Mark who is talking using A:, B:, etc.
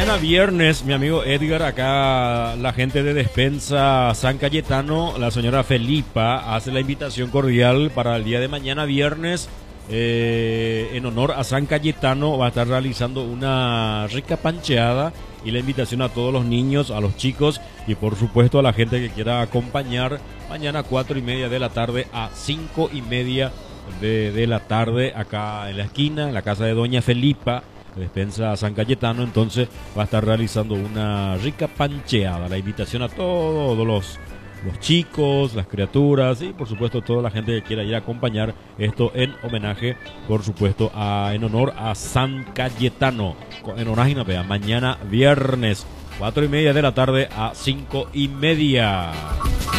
A: mañana viernes, mi amigo Edgar, acá la gente de Despensa San Cayetano, la señora Felipa, hace la invitación cordial para el día de mañana viernes. En honor a San Cayetano va a estar realizando una rica pancheada y la invitación a todos los niños, a los chicos y por supuesto a la gente que quiera acompañar mañana 4:30 de la tarde a 5:30 de la tarde acá en la esquina, en la casa de Doña Felipa, Despensa San Cayetano. Entonces va a estar realizando una rica pancheada. La invitación a todos los chicos, las criaturas y por supuesto toda la gente que quiera ir a acompañar esto en homenaje, por supuesto, en honor a San Cayetano. En homenaje, mañana viernes 4:30 de la tarde a 5:30.